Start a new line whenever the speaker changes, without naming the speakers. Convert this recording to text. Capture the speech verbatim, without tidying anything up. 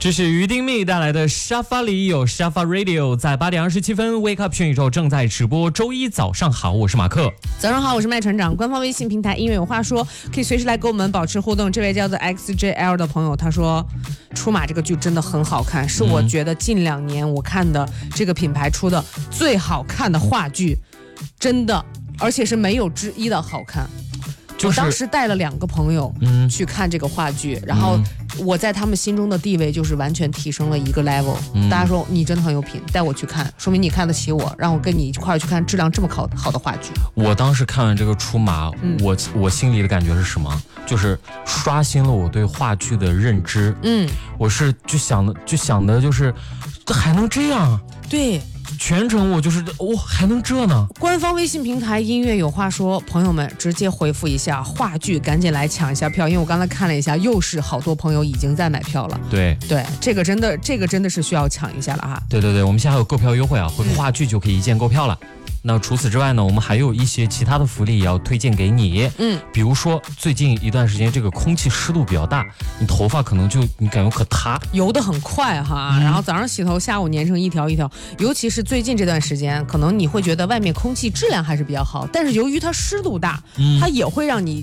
这是于丁密带来的沙发里有沙发 Radio， 在八点二十七分 Wake Up 全宇宙正在直播。周一早上好，我是马克。
早上好，我是麦船长。官方微信平台音乐有话说，可以随时来跟我们保持互动。这位叫做 X J L 的朋友他说，出马这个剧真的很好看，是我觉得近两年我看的这个品牌出的最好看的话剧，真的，而且是没有之一的好看。就是、我当时带了两个朋友去看这个话剧、嗯、然后我在他们心中的地位就是完全提升了一个 level、嗯、大家说你真的很有品，带我去看，说明你看得起我，让我跟你一块去看质量这么好好的话剧。
我当时看完这个出马、嗯、我我心里的感觉是什么？就是刷新了我对话剧的认知。嗯，我是就想的就想的就是这还能这样？对，全程我就是我、哦、还能这呢。
官方微信平台音乐有话说，朋友们直接回复一下话剧，赶紧来抢一下票，因为我刚才看了一下，又是好多朋友已经在买票了。
对
对，这个真的这个真的是需要抢一下了哈。
对对对，我们现在还有购票优惠啊，回复话剧就可以一键购票了。那除此之外呢，我们还有一些其他的福利也要推荐给你。嗯，比如说最近一段时间这个空气湿度比较大，你头发可能就你感觉可塌，
油得很快哈、嗯。然后早上洗头，下午粘成一条一条。尤其是最近这段时间，可能你会觉得外面空气质量还是比较好，但是由于它湿度大，嗯、它也会让你